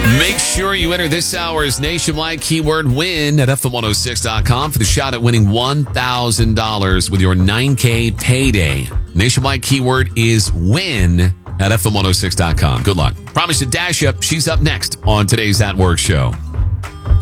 Make sure you enter this hour's nationwide keyword win at FM106.com for the shot at winning $1,000 with your 9K payday. Nationwide keyword is win at FM106.com. Good luck. Promise to dash up. She's up next on today's At Work show.